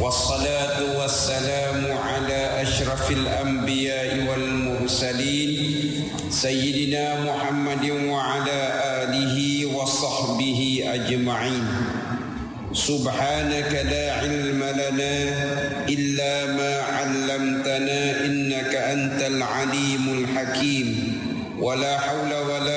والصلاة والسلام على أشرف الأنبياء والمرسلين سيدنا محمد وعلى آله وصحبه أجمعين. سبحانك لا علم لنا إلا ما علمتنا إنك أنت العليم الحكيم. ولا حول ولا